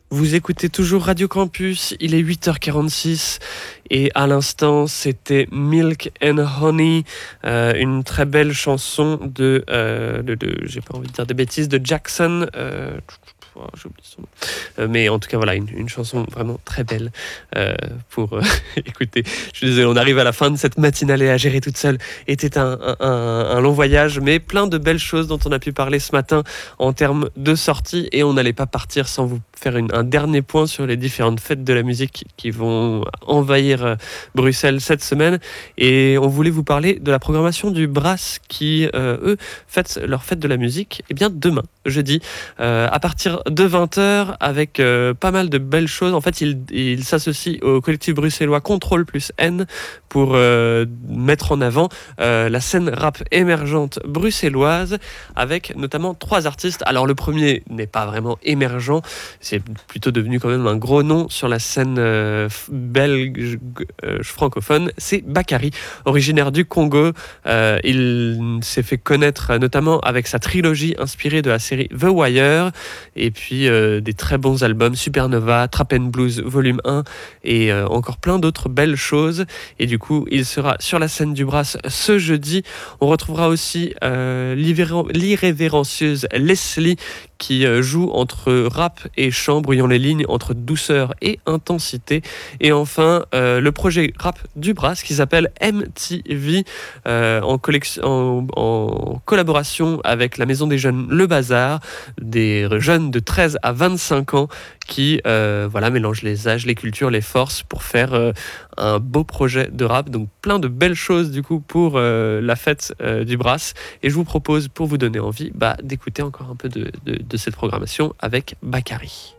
Vous écoutez toujours Radio Campus, il est 8h46 et à l'instant c'était Milk and Honey, une très belle chanson j'ai pas envie de dire des bêtises, de Jackson. J'ai oublié son nom. Mais en tout cas, voilà, une chanson vraiment très belle pour écouter. Je suis désolé, on arrive à la fin de cette matinale et à gérer toute seule. Était un long voyage, mais plein de belles choses dont on a pu parler ce matin en termes de sortie. Et on n'allait pas partir sans vous faire un dernier point sur les différentes fêtes de la musique qui vont envahir Bruxelles cette semaine. Et on voulait vous parler de la programmation du Brass qui, eux, fêtent leur fête de la musique bien demain, jeudi, à partir de 20h avec pas mal de belles choses. En fait, il s'associe au collectif bruxellois Contrôle plus N pour mettre en avant la scène rap émergente bruxelloise avec notamment 3 artistes. Alors le premier n'est pas vraiment émergent, c'est plutôt devenu quand même un gros nom sur la scène belge francophone, c'est Bakary, originaire du Congo. Il s'est fait connaître notamment avec sa trilogie inspirée de la série The Wire, et puis des très bons albums, Supernova, Trap and Blues Volume 1 et encore plein d'autres belles choses. Et du coup, il sera sur la scène du Brass ce jeudi. On retrouvera aussi l'irrévérencieuse Leslie qui joue entre rap et chant, brouillant les lignes entre douceur et intensité. Et enfin, le projet rap du Brass qui s'appelle MTV, en collaboration avec la maison des jeunes Le Bazar, des jeunes de 13 à 25 ans qui mélangent les âges, les cultures, les forces pour faire un beau projet de rap. Donc plein de belles choses du coup pour la fête du Brass. Et je vous propose, pour vous donner envie, d'écouter encore un peu de cette programmation avec Bakary.